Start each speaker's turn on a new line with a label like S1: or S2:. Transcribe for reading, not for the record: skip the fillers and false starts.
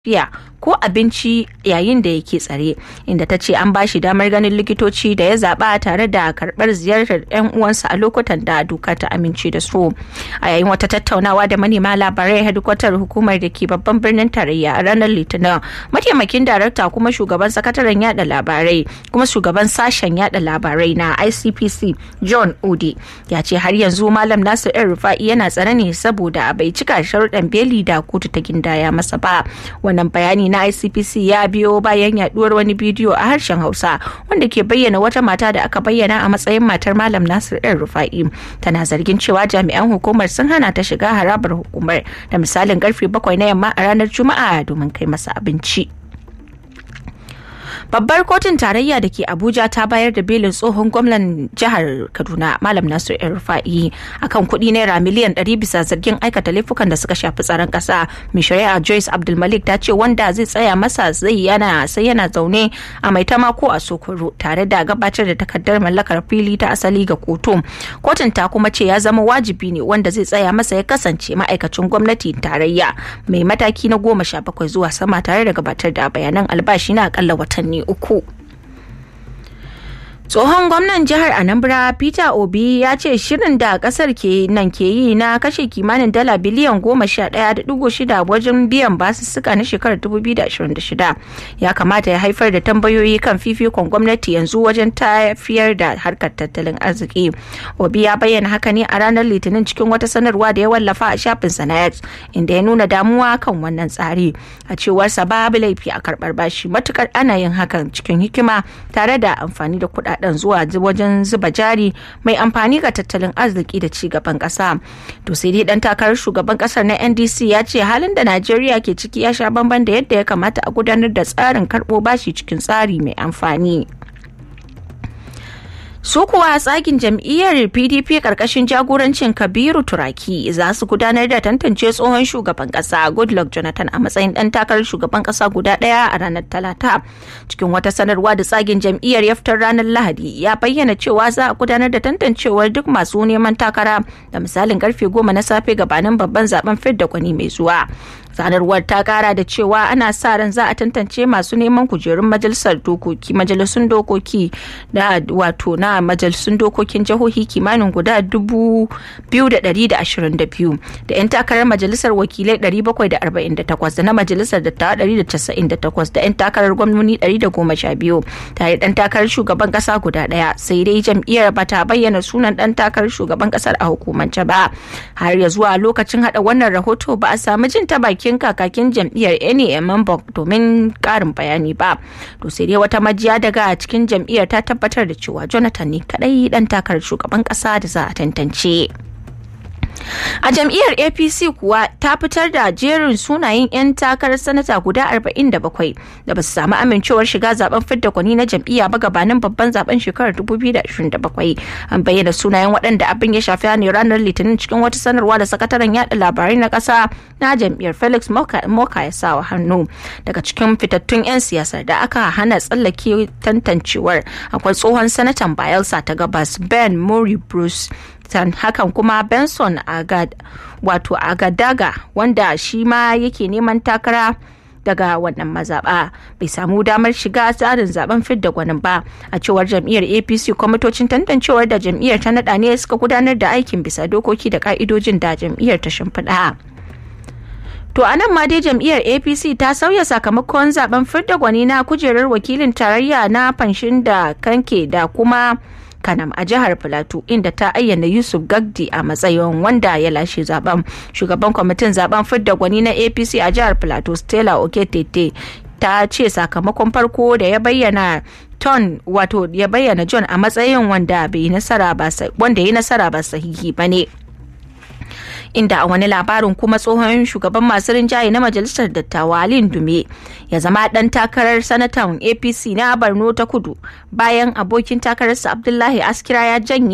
S1: ko abinci yayin da yake tsare, inda ta ce an ba shi damar ganin likitoci da ya zaba tare da karbar ziyartar 'yan uwansa a lokutan da doka ta amince da su. A yayin wata tattaunawa da manema labarai hedikwatar hukumar da ke babban birnin tarayya a ranar Litinin, mataimakin darakta kuma shugaban sakataren yada labarai kuma shugaban sashen yada labarai na ICPC John Ode ya ce har yanzu Malam Nasir El-Rufai yana tsare ne saboda bai cika sharuɗan beli da kotu ta gindaya masa ba. Wannan bayani na ICPC ya biyo bayan yaduwar wani bidiyo a harshen Hausa wanda ke bayyana wata mata da aka bayyana a matsayin matar Malam Nasir El-Rufai. Tana zargin cewa jami'an hukumar sun hana ta shiga harabar hukumar da misalin karfe 7 na yamma a ranar Juma'a domin kai masa abinci. Babbar kotun tarayya da ke Abuja ta bayar da belin tsohon gwamnan jihar Kaduna Malam Nasir El-Rufai akan kuɗi naira miliyan 100 bisa zargin aikata laifukan da suka shafi tsaron ƙasa. Mai shari'a Joyce Abdulmalik ta ce wanda zai tsaya masa sai yana zaune a Maitama ko a Sokoro tare da gabatar da takardar mallakar fili ta asali ga kotu. Kotun ta kuma ce ya zama wajibi ne wanda zai tsaya masa ya kasance ma'aikacin gwamnati tarayya mai mataki na 17 zuwa sama tare da gabatar da bayanan albashi na akalla watanni 3. Tsohon gwamnan jihar Anambra Peter Obi ya ce shirin da kasar ke yi na kashe kimanin dala biliyan 11.6 wajen biyan basussuka na shekarar 2026 ya kamata ya haifar da tambayoyi kan fifikon gwamnati yanzu wajen tafiyar da harkar tattalin arziki. Obi ya bayyana haka ne a ranar Litinin cikin wata sanarwa da ya wallafa a shafinsa na X, inda ya nuna damuwa kan wannan tsari. A cewarsa babu laifi a karɓar bashi matukar ana yin hakan cikin hikima tare da amfani da kuɗaɗen zuwa wajen zuba jari mai amfani ga tattalin arziki da ci gaban kasa. To sai dai dan takarar shugaban kasar na NDC ya ce halin da Najeriya ke ciki ya sha bamban da yadda ya kamata a gudanar da tsarin karɓo bashi cikin tsari mai amfani. Su kuwa tsagin jam'iyyar PDP karkashin jagorancin Kabiru Turaki za su gudanar da tantance tsohon shugaban kasa Goodluck Jonathan a matsayin dan takarar shugaban kasa guda daya a ranar Talata. Cikin wata sanarwa da tsagin jam'iyyar ya fitar ranar Lahadi ya bayyana cewa za a gudanar da tantancewar duk masu neman takara da misalin karfe 10 na safe gabanin babban zaben fidda gwani mai zuwa. Sanarwar ta kara da cewa ana sa ran za a tantance masu neman kujerun majalisun dokoki da wato na majalisun dokokin jihohi kimanin guda 2,222 da 'yan takarar majalisar wakilai 748 da na majalisar dattawa 198 da 'yan takarar gwamnoni 112 tare dan takarar shugaban kasa guda daya. Sai dai jam'iyyar ba ta bayyana sunan dan takarar shugaban kasar a hukumance ba. Har ya zuwa lokacin hada wannan rahoto ba a samu jin ta bakin kakakin jam'iyyar Eni Emenbok domin karin bayani ba. To sai dai wata majiya daga cikin jam'iyyar ta tabbatar da cewa Jonathan ne kadai dan takarar shugaban kasa da za a tantance. A jam'iyyar APC kuwa ta fitar da jerin sunayen 'yan takarar sanata guda 47 da ba su samu amincewar shiga zaben fidda gwani na jam'iyya ba gabanin babban zaben shekarar 2027. An bayyana sunayen waɗanda abin ya shafi ne ranar Litinin cikin wata sanarwa da sakataren yada labarai na ƙasa na jam'iyyar Felix Moka ya sa wa hannu. Daga cikin fitattun 'yan siyasar da aka hana tsallake tantancewar akwai tsohon sanatan Bayelsa ta Gabas Ben Murray Bruce. Hakan kuma Benson Agadaga wanda shi ma yake neman takara daga wannan mazaba bai samu damar shiga tsarin zaben fidda gwanin ba. A cewar jam'iyyar APC kwamitocin tantancewar da jam'iyyar ta nada ne suka gudanar da aikin bisa dokoki da ka'idojin da jam'iyyar ta shimfiɗa. To a nan ma dai jam'iyyar APC ta sauya sakamakon zaben fidda gwani na kujerar wakilin tarayya na Fanshin da Kanke da kuma Kanam a jihar Filato, inda ta ayyana Yusuf Gagdi a matsayin wanda ya lashe zaben. Shugaban kwamitin zaben fidda gwani na APC a jihar Filato, Stella Oketete, ta ce sakamakon farko da ya bayyana John a matsayin wanda ya nasara ba sahihi bane. Inda a wani labarin kuma tsohon shugaban masu rinjaye na majalisar dattawa Alin Dume ya zama dan takarar sanatan APC na Borno ta Kudu bayan abokin takararsa Abdullahi Askira ya janye